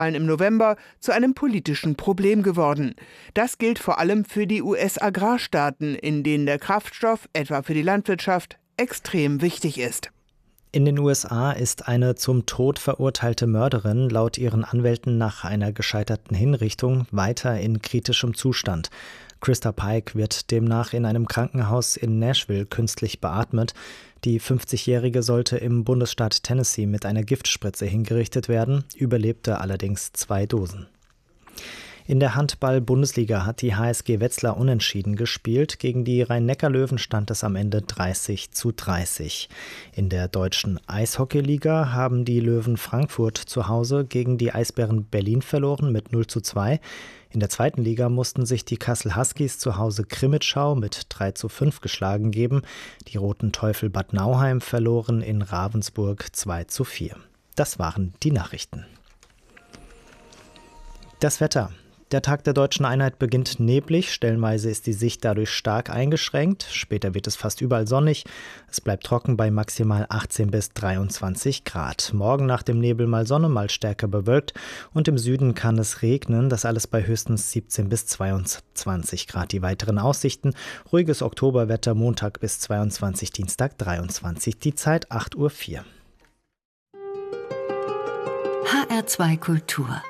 im November zu einem politischen Problem geworden. Das gilt vor allem für die US-Agrarstaaten, in denen der Kraftstoff, etwa für die Landwirtschaft, extrem wichtig ist. In den USA ist eine zum Tod verurteilte Mörderin laut ihren Anwälten nach einer gescheiterten Hinrichtung weiter in kritischem Zustand. Krista Pike wird demnach in einem Krankenhaus in Nashville künstlich beatmet. Die 50-Jährige sollte im Bundesstaat Tennessee mit einer Giftspritze hingerichtet werden, überlebte allerdings 2 Dosen. In der Handball-Bundesliga hat die HSG Wetzlar unentschieden gespielt. Gegen die Rhein-Neckar-Löwen stand es am Ende 30:30. In der deutschen Eishockeyliga haben die Löwen Frankfurt zu Hause gegen die Eisbären Berlin verloren mit 0:2. In der zweiten Liga mussten sich die Kassel Huskies zu Hause Krimitschau mit 3:5 geschlagen geben. Die Roten Teufel Bad Nauheim verloren in Ravensburg 2:4. Das waren die Nachrichten. Das Wetter. Der Tag der Deutschen Einheit beginnt neblig, stellenweise ist die Sicht dadurch stark eingeschränkt, später wird es fast überall sonnig, es bleibt trocken bei maximal 18 bis 23 Grad. Morgen nach dem Nebel mal Sonne, mal stärker bewölkt und im Süden kann es regnen, das alles bei höchstens 17 bis 22 Grad. Die weiteren Aussichten: ruhiges Oktoberwetter, Montag bis 22, Dienstag 23, die Zeit 8:04 Uhr. HR2 Kultur.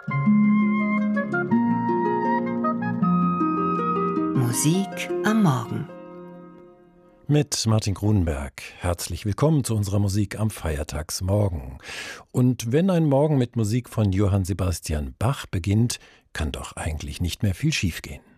Musik am Morgen. Mit Martin Grunenberg. Herzlich willkommen zu unserer Musik am Feiertagsmorgen. Und wenn ein Morgen mit Musik von Johann Sebastian Bach beginnt, kann doch eigentlich nicht mehr viel schiefgehen.